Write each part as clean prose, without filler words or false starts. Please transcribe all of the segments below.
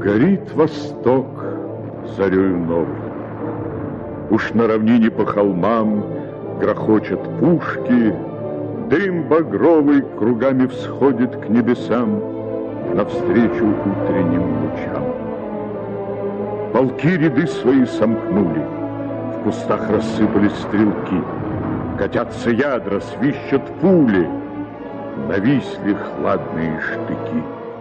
Горит восток зарею новой. Уж на равнине по холмам грохочут пушки, дым багровый кругами всходит к небесам навстречу утренним лучам. Полки ряды свои сомкнули, в кустах рассыпались стрелки, катятся ядра, свищут пули, нависли хладные штыки.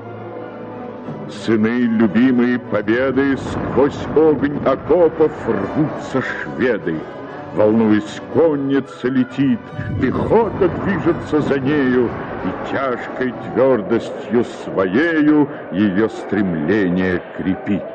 Сыны любимые победы сквозь огонь окопов рвутся шведы. Волнуясь, конница летит, пехота движется за нею, и тяжкой твердостью своею ее стремление крепит.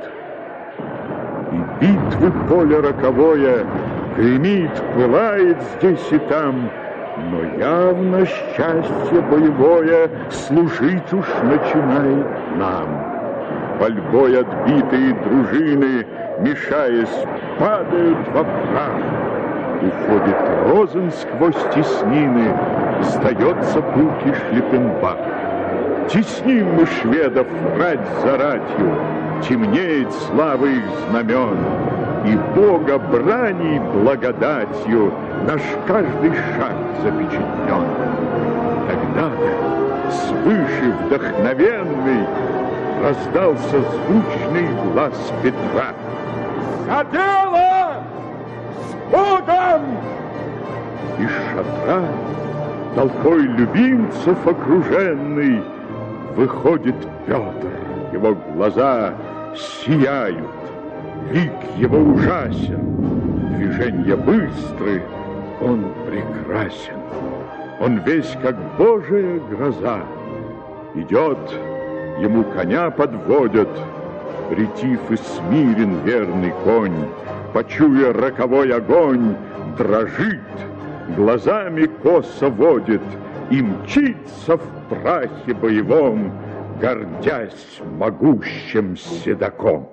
И битвы поле роковое гремит, пылает здесь и там, но явно счастье боевое служить уж начинает нам. Пальбой отбитые дружины, мешаясь, падают во прах. Уходит Розен сквозь теснины, сдается пулки Шлиппенбах. Тесним мы шведов рать за ратью, темнеет слава их знамен, и Бога брани благодатью наш каждый шаг запечатлен. Тогда-то свыше вдохновенный раздался звучный глаз Петра. «За дело! С Богом!» Из шатра, толпой любимцев окруженный, выходит Петр. Его глаза сияют, лик его ужасен, движения быстры, он прекрасен. Он весь как Божия гроза. Идет, ему коня подводят, ретив и смирен верный конь, почуя роковой огонь, дрожит, глазами косо водит и мчится в прахе боевом, гордясь могущим седаком.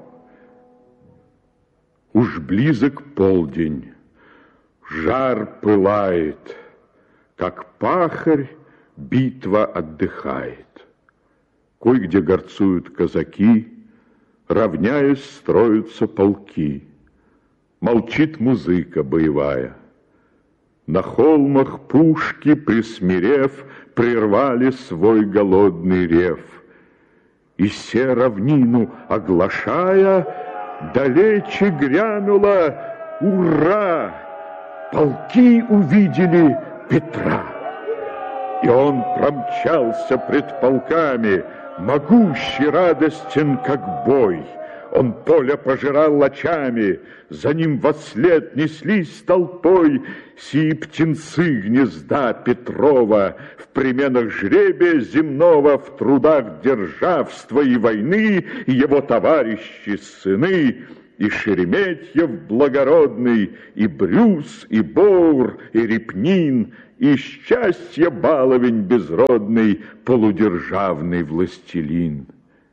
Уж близок полдень, жар пылает, как пахарь битва отдыхает. Кой-где горцуют казаки, равняясь, строятся полки. Молчит музыка боевая. На холмах пушки, присмирев, прервали свой голодный рев. И се равнину оглашая, далече грянуло «Ура!» Полки увидели Петра. И он промчался пред полками, могущий, радостен, как бой. Он поле пожирал лачами, за ним вослед неслись толпой сии птенцы гнезда Петрова, в переменах жребия земного, в трудах державства и войны, и его товарищи, сыны, и Шереметьев благородный, и Брюс, и Боур, и Репнин, и счастье баловень безродный, полудержавный властелин.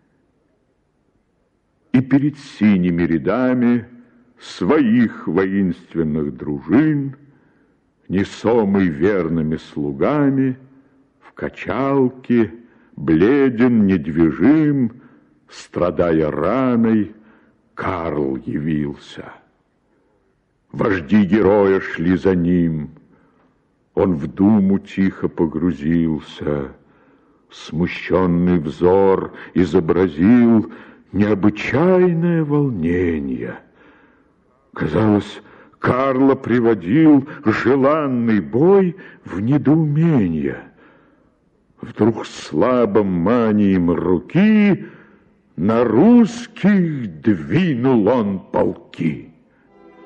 И перед синими рядами своих воинственных дружин, несомый верными слугами, в качалке, бледен, недвижим, страдая раной, Карл явился. Вожди героя шли за ним. Он в думу тихо погрузился. Смущенный взор изобразил необычайное волнение. Казалось, Карла приводил желанный бой в недоумение. Вдруг слабым манием руки на русских двинул он полки.